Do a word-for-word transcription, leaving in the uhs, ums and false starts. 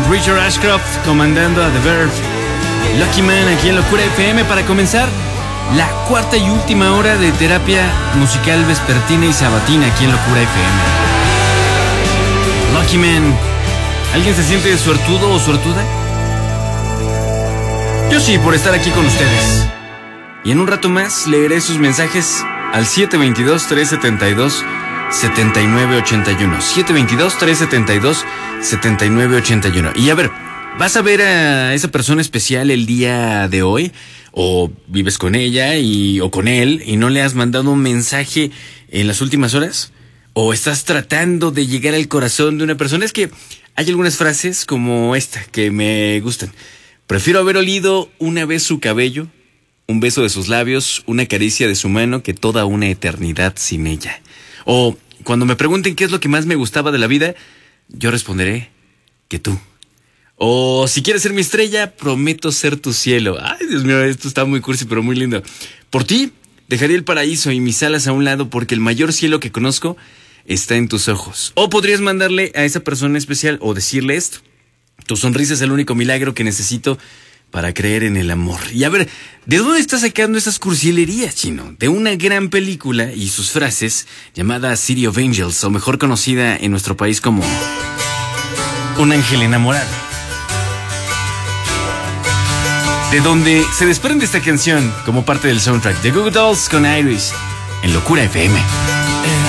Richard Ashcroft comandando a The Verve. Lucky Man aquí en Locura F M para comenzar la cuarta y última hora de terapia musical vespertina y sabatina aquí en Locura F M. Lucky Man. ¿Alguien se siente suertudo o suertuda? Yo sí, por estar aquí con ustedes. Y en un rato más leeré sus mensajes al siete dos dos, tres siete dos, siete nueve ocho uno. siete dos dos, tres siete dos, siete nueve ocho uno. Y a ver, ¿vas a ver a esa persona especial el día de hoy? ¿O vives con ella y, o con él y no le has mandado un mensaje en las últimas horas? ¿O estás tratando de llegar al corazón de una persona? Es que hay algunas frases como esta que me gustan. Prefiero haber olido una vez su cabello, un beso de sus labios, una caricia de su mano que toda una eternidad sin ella. O cuando me pregunten qué es lo que más me gustaba de la vida, yo responderé que tú. O si quieres ser mi estrella, prometo ser tu cielo. Ay, Dios mío, esto está muy cursi, pero muy lindo. Por ti, dejaría el paraíso y mis alas a un lado porque el mayor cielo que conozco está en tus ojos. O podrías mandarle a esa persona especial o decirle esto. Tu sonrisa es el único milagro que necesito para creer en el amor. Y a ver, ¿de dónde estás sacando esas cursilerías, chino? De una gran película y sus frases llamada City of Angels, o mejor conocida en nuestro país como Un ángel enamorado. De donde se desprende esta canción como parte del soundtrack de Goo Goo Dolls con Iris en Locura F M.